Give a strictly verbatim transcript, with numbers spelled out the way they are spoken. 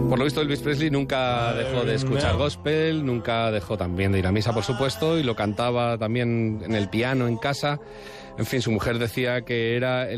Por lo visto, Elvis Presley nunca dejó de escuchar gospel, nunca dejó también de ir a misa, por supuesto, y lo cantaba también en el piano en casa. En fin, su mujer decía que era el